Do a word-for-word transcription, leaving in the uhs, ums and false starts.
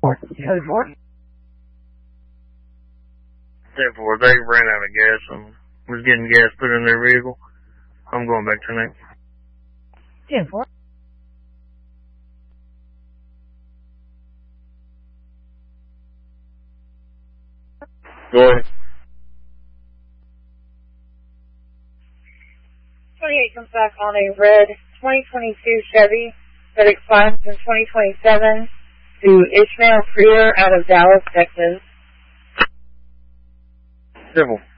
Four. Yeah, four. ten four, they ran out of gas and was getting gas put in their vehicle. I'm going back tonight. ten four. Go ahead. twenty-eight comes back on a red twenty twenty-two Chevy that expires in twenty twenty-seven to Ishmael Freer out of Dallas, Texas. Civil.